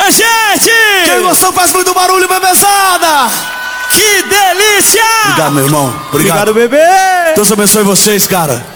minha gente! Quem gostou faz muito barulho, bebezada! Que delícia! Obrigado, meu irmão. Obrigado, bebê! Deus abençoe vocês, cara.